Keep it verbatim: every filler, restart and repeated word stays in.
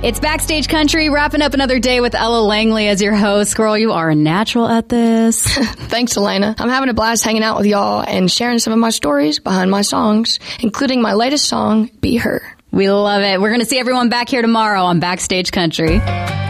It's Backstage Country, wrapping up another day with Ella Langley as your host. Girl, you are a natural at this. Thanks, Elena. I'm having a blast hanging out with y'all and sharing some of my stories behind my songs, including my latest song, Be Her. We love it. We're going to see everyone back here tomorrow on Backstage Country.